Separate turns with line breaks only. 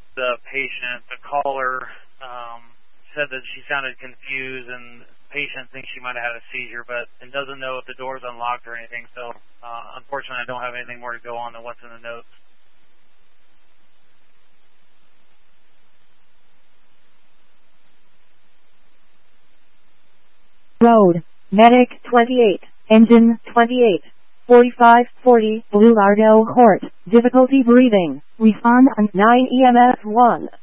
the patient, the caller, said that she sounded confused and the patient thinks she might have had a seizure, but it doesn't know if the door's unlocked or anything. So, unfortunately, I don't have anything more to go on than what's in the notes.
Road, Medic 28, Engine 28, 4540, Blue Lardo Court, difficulty breathing, respond on 9 EMS 1.